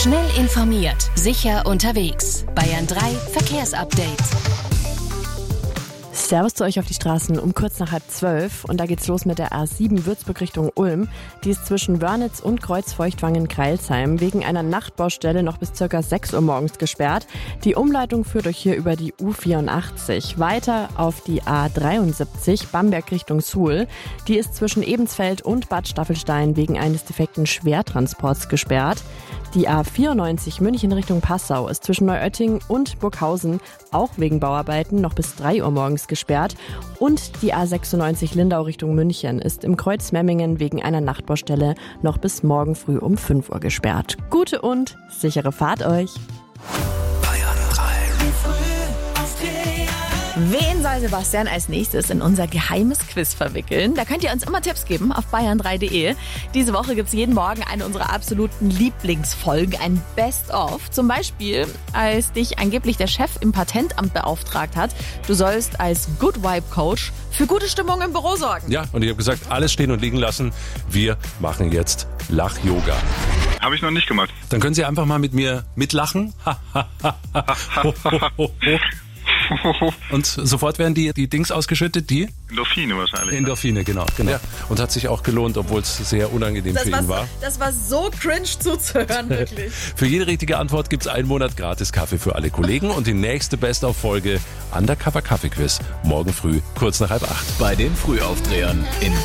Schnell informiert, sicher unterwegs. Bayern 3 Verkehrsupdate. Servus zu euch auf die Straßen um kurz nach 11:30 und da geht's los mit der A7 Würzburg Richtung Ulm. Die ist zwischen Wörnitz und Kreuzfeuchtwangen-Kreilsheim wegen einer Nachtbaustelle noch bis ca. 6 Uhr morgens gesperrt. Die Umleitung führt euch hier über die U84. Weiter auf die A73 Bamberg Richtung Suhl. Die ist zwischen Ebensfeld und Bad Staffelstein wegen eines defekten Schwertransports gesperrt. Die A94 München Richtung Passau ist zwischen Neuötting und Burghausen auch wegen Bauarbeiten noch bis 3 Uhr morgens gesperrt. Und die A96 Lindau Richtung München ist im Kreuz Memmingen wegen einer Nachtbaustelle noch bis morgen früh um 5 Uhr gesperrt. Gute und sichere Fahrt euch! Wen soll Sebastian als nächstes in unser geheimes Quiz verwickeln? Da könnt ihr uns immer Tipps geben auf bayern3.de. Diese Woche gibt's jeden Morgen eine unserer absoluten Lieblingsfolgen, ein Best-of. Zum Beispiel, als dich angeblich der Chef im Patentamt beauftragt hat, du sollst als Good Vibe Coach für gute Stimmung im Büro sorgen. Ja, und ich habe gesagt, alles stehen und liegen lassen. Wir machen jetzt Lach-Yoga. Habe ich noch nicht gemacht. Dann können Sie einfach mal mit mir mitlachen. Und sofort werden die Dings ausgeschüttet, die? Endorphine wahrscheinlich. Endorphine, genau. Ja. Und hat sich auch gelohnt, obwohl es sehr unangenehm für ihn war. Das war so cringe zuzuhören, wirklich. Für jede richtige Antwort gibt's einen Monat gratis Kaffee für alle Kollegen und die nächste Best-of-Folge Undercover Kaffee-Quiz morgen früh, kurz nach 7:30. Bei den Frühaufdrehern in